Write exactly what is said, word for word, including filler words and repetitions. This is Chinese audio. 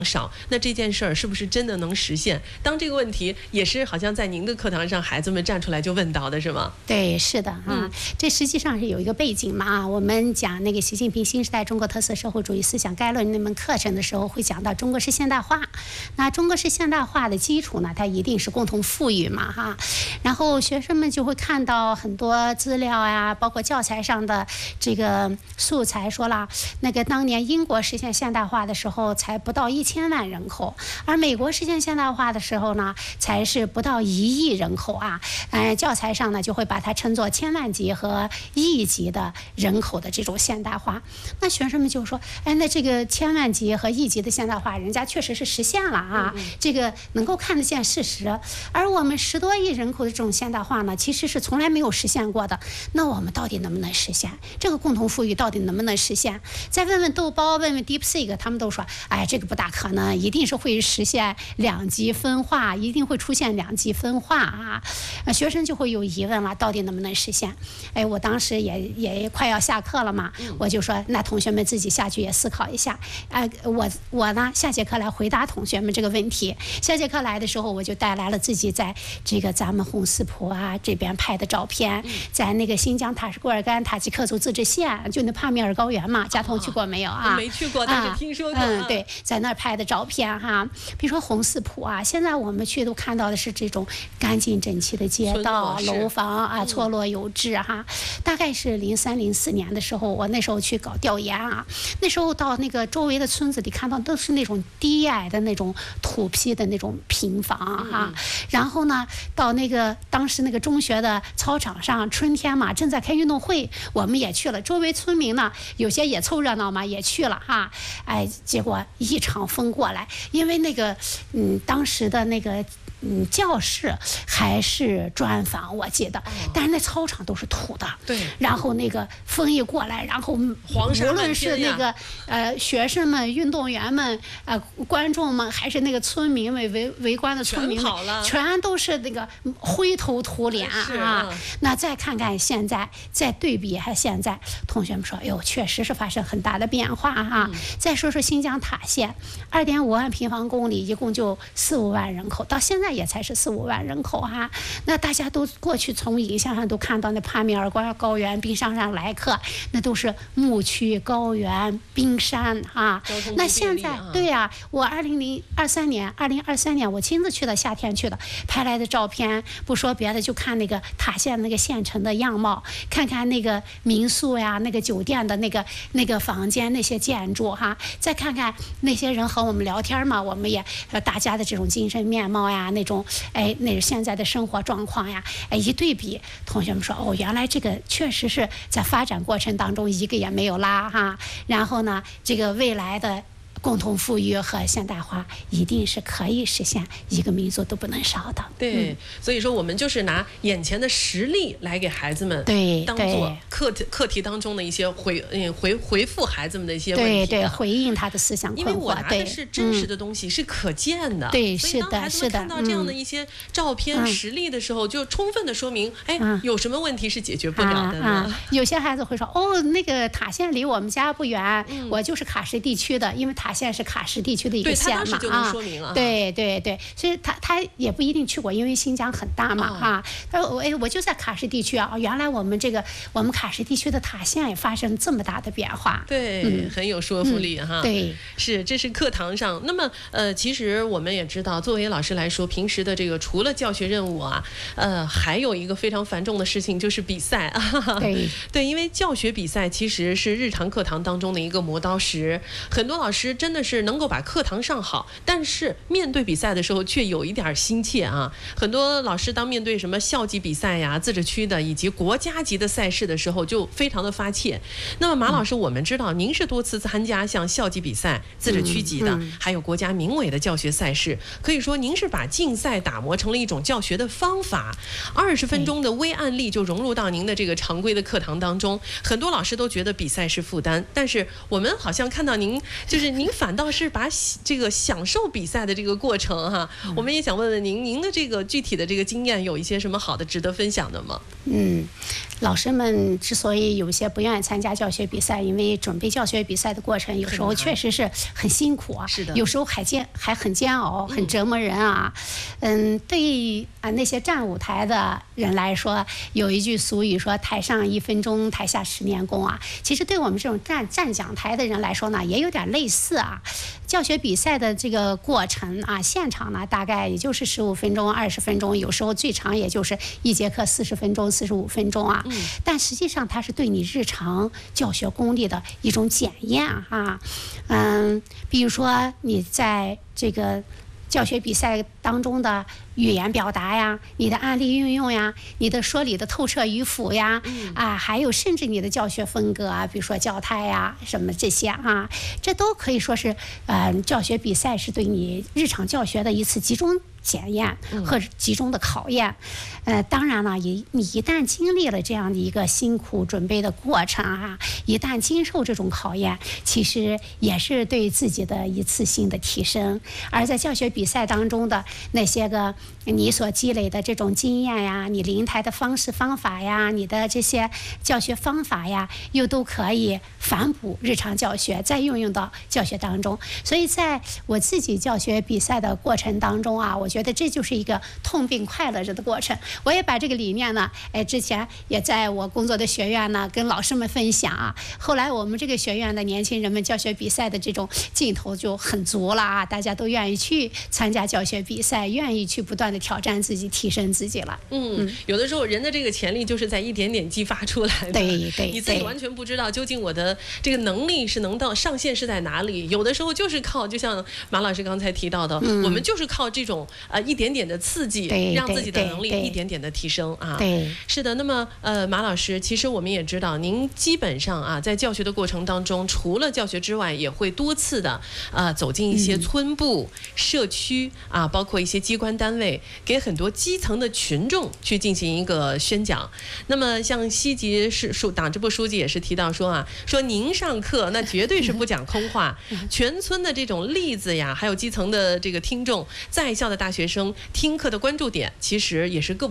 少，那这件事儿是不是真的能实现？当这个问题也是好像在您的课堂上，孩子们站出来就问到的是吗？ 对，是的啊、嗯，这实际上是有一个背景嘛啊。我们讲那个习近平新时代中国特色社会主义思想概论那门课程的时候，会讲到中国式现代化。那中国式现代化的基础呢，它一定是共同富裕嘛哈。然后学生们就会看到很多资料呀，包括教材上的这个素材，说了那个当年英国实现现代化的时候才不到一千万人口，而美国实现现代化的时候呢，才是不到一亿人口啊。呃，教材上呢就会把它称作千万级和亿级的人口的这种现代化。那学生们就说，哎，那这个千万级和亿级的现代化，人家确实是实现了啊，嗯嗯这个能够看得见事实。而我们十多亿人口的这种现代化呢，其实是从来没有实现过的。那我们到底能不能实现这个共同富裕？到底能不能实现？再问问豆包，问问 DeepSeek， 他们都说，哎，这个不大可能，一定是会实现两极分化，一定会出现两极分化啊。呃，学生就会有疑问了，到底能不能实现？哎，我当时也也快要下课了嘛，我就说，那同学们自己下去也思考一下。哎、呃，我我呢下节课来回答同学们这个问题。下节课来的时候，我就带来了自己在这个咱们红四浦啊这边拍的照片，在那个新疆塔什库尔干塔吉克族自治县，就那帕米尔高原嘛，佳彤去过没有啊？ 没去过，但是听说过。 嗯，对，在那儿拍的照片哈。比如说红四浦啊，现在我们去都看到的是这种干净整齐的街道、楼房啊，错落有致哈。大概是零三零四年的时候，我那时候去搞调研啊，那时候到那个周围的村子里看到都是那种低矮的那种土坯的那种平房哈。然后呢，到那个当时那个中学的操场上，春天嘛正在开运动会，我们也去了。周围村民呢，有些也凑热闹嘛，也去了哈。哎，结果一场风过来，因为那个嗯当时的那个嗯教室还是砖房，我记得，但是那操场都是土的。 对。 然后那个风一过来，然后无论是那个呃学生们、运动员们、呃观众们，还是那个村民们围围观的村民们，全都是那个灰头土脸啊。那再看看现在，再对比还现在，同学们说，哎呦，确实是发生很大的变化哈。嗯、再说说新疆塔县，二点五万平方公里，一共就四五万人口，到现在也才是四五万人口哈。那大家都过去从影像上都看到那帕米尔高原、冰山上来客，那都是牧区、高原、冰山啊。那现在对呀、啊，我二零零二三年、二零二三年我亲自去的，夏天去的，拍来的照片，不说别的，就看那个塔县那个县城的样貌，看看那个民宿呀、那个酒店的那个那个房间、那些建筑哈，再看看那些人和我们聊天嘛，我们也大家的这种精神面貌呀，那种哎，那现在的生活状况呀，哎一对比，同学们说哦，原来这个确实是在发展过程当中一个也没有拉哈。然后呢，这个未来的共同富裕和现代化一定是可以实现，一个民族都不能少的。 对，嗯、所以说我们就是拿眼前的实例来给孩子们对当做课题课题当中的一些回嗯回回复孩子们的一些问题、啊， 对对，回应他的思想困惑。 因为我拿的是真实的东西，是可见的。 对， 所以当孩子们看到这样的一些照片、嗯、实例的时候，就充分的说明，哎、嗯，有什么问题是解决不了的呢？啊啊、 有些孩子会说，哦，那个塔县离我们家不远，嗯、我就是卡什地区的，因为塔县是卡什地区的一个县嘛， 啊， 对对对，所以他他也不一定去过，因为新疆很大嘛，啊，啊他说我哎我就在卡什地区啊，原来我们这个我们卡什地区的塔县也发生这么大的变化， 对，嗯、很有说服力、嗯、哈， 对， 是这是课堂上。那么呃，其实我们也知道，作为老师来说，平时的这个除了教学任务啊，呃，还有一个非常繁重的事情就是比赛啊， 对对，因为教学比赛其实是日常课堂当中的一个磨刀石，很多老师真的是能够把课堂上好，但是面对比赛的时候却有一点心切啊。很多老师当面对什么校级比赛呀、自治区的以及国家级的赛事的时候，就非常的发怯。那么马老师，我们知道您是多次参加像校级比赛、自治区级的，还有国家民委的教学赛事，可以说您是把竞赛打磨成了一种教学的方法。二十分钟的微案例就融入到您的这个常规的课堂当中，很多老师都觉得比赛是负担，但是我们好像看到您就是您反倒是把这个享受比赛的这个过程哈，嗯、我们也想问问您，您的这个具体的这个经验有一些什么好的值得分享的吗？ 嗯，老师们之所以有些不愿意参加教学比赛，因为准备教学比赛的过程有时候确实是很辛苦啊， 是的， 有时候还煎还很煎熬，很折磨人啊。嗯，对于啊那些站舞台的人来说，有一句俗语说“台上一分钟，台下十年功”啊。其实对我们这种站站讲台的人来说呢，也有点类似啊。教学比赛的这个过程啊，现场呢大概也就是十五分钟、二十分钟，有时候最长也就是一节课四十分钟、四十五分钟啊。嗯、但实际上它是对你日常教学功力的一种检验啊。嗯，比如说你在这个教学比赛当中的语言表达呀，你的案例运用呀，你的说理的透彻与否呀，嗯、啊，还有甚至你的教学风格啊，比如说教态呀，什么这些啊，这都可以说是，呃，教学比赛是对你日常教学的一次集中检验和集中的考验。呃，当然了，也你一旦经历了这样的一个辛苦准备的过程啊，一旦经受这种考验，其实也是对自己的一次性的提升。而在教学比赛当中的那些个你所积累的这种经验呀，你临台的方式方法呀，你的这些教学方法呀，又都可以反哺日常教学，再运用到教学当中。所以在我自己教学比赛的过程当中啊，我觉得这就是一个痛并快乐着的过程。我也把这个理念呢，哎，之前也在我工作的学院呢跟老师们分享啊。后来我们这个学院的年轻人们教学比赛的这种劲头就很足了啊，大家都愿意去参加教学比赛，愿意去不断的挑战自己，提升自己了。 嗯，嗯有的时候人的这个潜力就是在一点点激发出来的。 对对， 你自己完全不知道究竟我的这个能力是能到上限是在哪里。有的时候就是靠，就像马老师刚才提到的，嗯、我们就是靠这种呃一点点的刺激，让自己的能力一点点的提升啊。 对， 是的。那么呃，马老师，其实我们也知道，您基本上啊，在教学的过程当中，除了教学之外，也会多次的呃走进一些村部、嗯、社区啊，包括一些机关单位，给很多基层的群众去进行一个宣讲。那么像西级市书党支部书记也是提到说啊，说您上课那绝对是不讲空话，全村的这种例子呀，还有基层的这个听众，在校的大学生听课的关注点，其实也是各